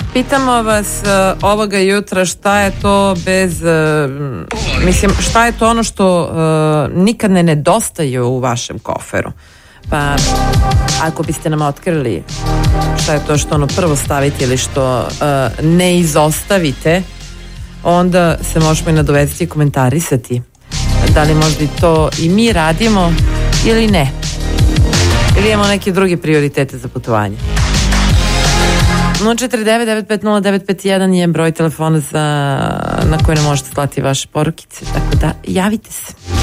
Pitamo vas ovoga jutra šta je to bez, šta je to ono što nikad ne nedostaje u vašem koferu. Pa ako biste nam otkrili šta je to što ono prvo stavite ili što ne izostavite, onda se možemo i nadovezati i komentarisati da li možda i to i mi radimo ili ne, ili imamo neke druge prioritete za putovanje. 049-950-951 je broj telefona na koji nam možete slati vaše porukice, tako da javite se.